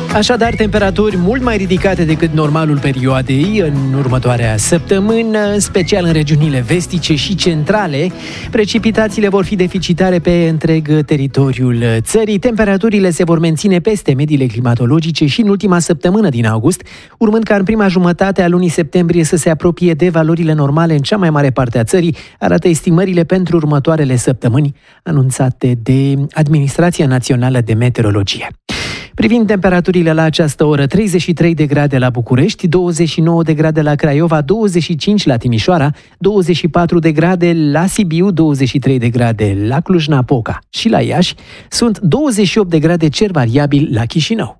Așadar, temperaturi mult mai ridicate decât normalul perioadei în următoarea săptămână, în special în regiunile vestice și centrale. Precipitațiile vor fi deficitare pe întreg teritoriul țării. Temperaturile se vor menține peste mediile climatologice și în ultima săptămână din august, urmând ca în prima jumătate a lunii septembrie să se apropie de valorile normale în cea mai mare parte a țării, arată estimările pentru următoarele săptămâni anunțate de Administrația Națională de Meteorologie. Privind temperaturile la această oră, 33 de grade la București, 29 de grade la Craiova, 25 la Timișoara, 24 de grade la Sibiu, 23 de grade la Cluj-Napoca și la Iași, sunt 28 de grade cer variabil la Chișinău.